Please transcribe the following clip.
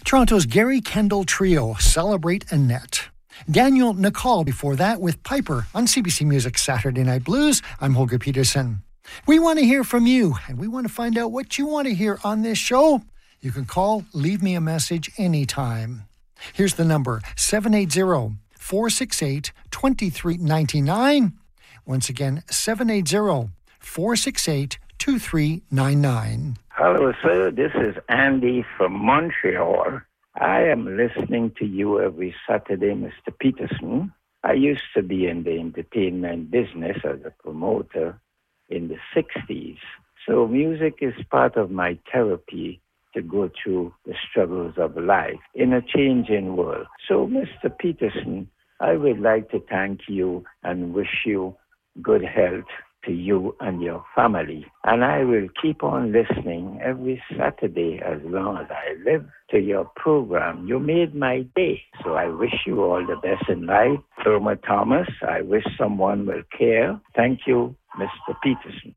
Toronto's Gary Kendall Trio, Celebrate Annette. Daniel Nicole before that with Piper on CBC Music Saturday Night Blues. I'm Holger Peterson. We want to hear from you, and we want to find out what you want to hear on this show. You can call, leave me a message anytime. Here's the number, 780-468-2399. Once again, 780-468-2399. Hello, sir. This is Andy from Montreal. I am listening to you every Saturday, Mr. Peterson. I used to be in the entertainment business as a promoter in the 60s. So music is part of my therapy to go through the struggles of life in a changing world. So, Mr. Peterson, I would like to thank you and wish you good health to you and your family. And I will keep on listening every Saturday as long as I live to your program. You made my day. So I wish you all the best in life. Irma Thomas, I wish someone will care. Thank you, Mr. Peterson.